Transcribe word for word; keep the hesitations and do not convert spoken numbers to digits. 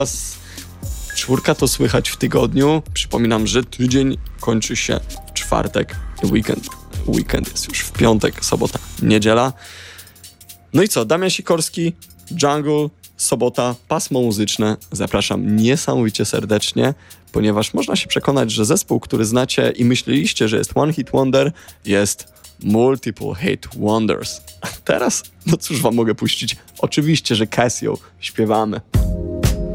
raz czwórka to słychać w tygodniu. Przypominam, że tydzień kończy się w czwartek i weekend. Weekend jest już w piątek, sobota, niedziela. No i co? Damian Sikorski, Jungle, sobota, pasmo muzyczne. Zapraszam niesamowicie serdecznie, ponieważ można się przekonać, że zespół, który znacie i myśleliście, że jest One Hit Wonder, jest Multiple Hit Wonders. A teraz, no cóż wam mogę puścić? Oczywiście, że Casio śpiewamy.